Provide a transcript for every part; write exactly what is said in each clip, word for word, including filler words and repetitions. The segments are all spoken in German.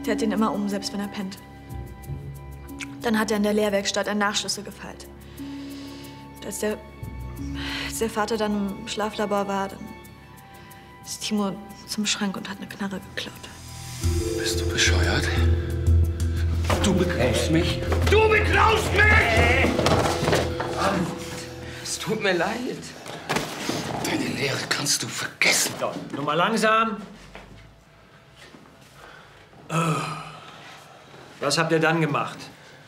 Der hat ihn immer um, selbst wenn er pennt. Dann hat er in der Lehrwerkstatt einen Nachschlüssel gefeilt. Und als der, als der Vater dann im Schlaflabor war, dann ist Timo zum Schrank und hat eine Knarre geklaut. Bist du bescheuert? Du beklaust mich! Du beklaust mich! Es tut mir leid. Deine Lehre kannst du vergessen. So, nur mal langsam. Was habt ihr dann gemacht?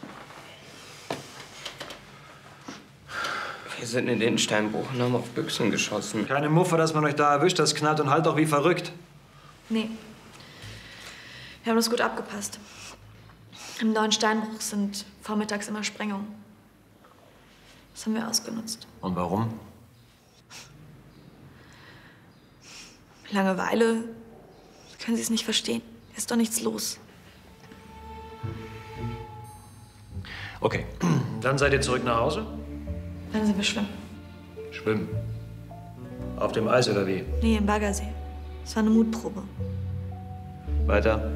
Wir sind in den Steinbruch und haben auf Büchsen geschossen. Keine Muffe, dass man euch da erwischt, das knallt und halt doch wie verrückt. Nee. Wir haben das gut abgepasst. Im neuen Steinbruch sind vormittags immer Sprengungen. Das haben wir ausgenutzt. Und warum? Langeweile. Können Sie es nicht verstehen? Ist doch nichts los. Okay, dann seid ihr zurück nach Hause? Dann sind wir schwimmen. Schwimmen? Auf dem Eis oder wie? Nee, im Baggersee. Das war eine Mutprobe. Weiter?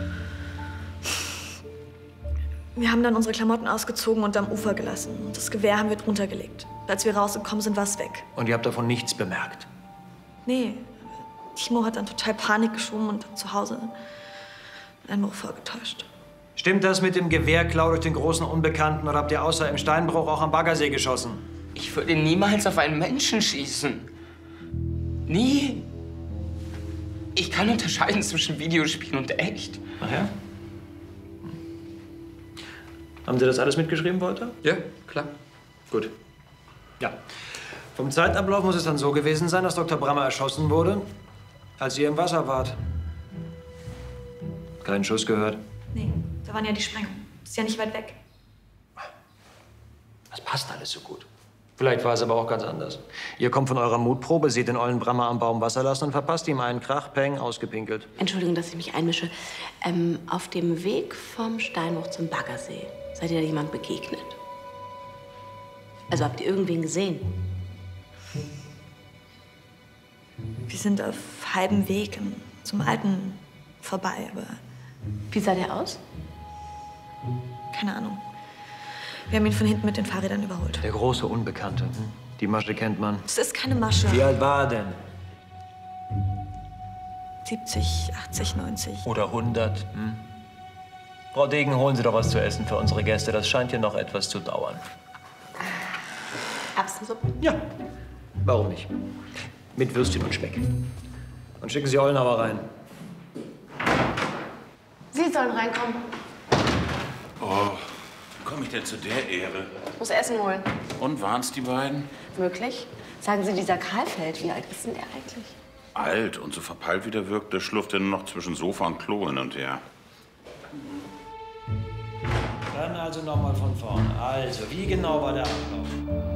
Wir haben dann unsere Klamotten ausgezogen und am Ufer gelassen. Und das Gewehr haben wir drunter gelegt. Als wir rausgekommen sind, war es weg. Und ihr habt davon nichts bemerkt? Nee. Timo hat dann total Panik geschoben und hat zu Hause einen Bruch vorgetäuscht. Stimmt das mit dem Gewehrklau durch den großen Unbekannten oder habt ihr außer im Steinbruch auch am Baggersee geschossen? Ich würde niemals auf einen Menschen schießen. Nie. Ich kann unterscheiden zwischen Videospielen und echt. Ach ja? Haben Sie das alles mitgeschrieben, Walter? Ja, klar. Gut. Ja. Vom Zeitablauf muss es dann so gewesen sein, dass Doktor Brammer erschossen wurde, als ihr im Wasser wart. Keinen Schuss gehört? Nee, da waren ja die Sprengungen. Ist ja nicht weit weg. Das passt alles so gut. Vielleicht war es aber auch ganz anders. Ihr kommt von eurer Mutprobe, seht den ollen Brammer am Baum Wasser lassen und verpasst ihm einen Krach, Peng, ausgepinkelt. Entschuldigung, dass ich mich einmische. Ähm, auf dem Weg vom Steinbruch zum Baggersee, seid ihr da jemand begegnet? Also habt ihr irgendwen gesehen? Wir sind auf halbem Weg im, zum Alten vorbei, aber Wie sah der aus? keine Ahnung. Wir haben ihn von hinten mit den Fahrrädern überholt. Der große Unbekannte. Hm? Die Masche kennt man. Es ist keine Masche. Wie alt war er denn? siebzig, achtzig, neunzig. Oder hundert. Hm? Frau Degen, holen Sie doch was zu essen für unsere Gäste. Das scheint hier noch etwas zu dauern. Erbsensuppe? Ja. Warum nicht? Mit Würstchen und Speck. Und schicken Sie Ollenauer rein. Sie sollen reinkommen. Oh, wie komme ich denn zu der Ehre? Ich muss Essen holen. Und waren's die beiden? Möglich? Sagen Sie, dieser Karlfeld, wie alt ist denn der eigentlich? Alt und so verpeilt wie der wirkt, der schlurft ja nur noch zwischen Sofa und Klo hin und her. Dann also noch mal von vorne. Also, wie genau war der Ablauf?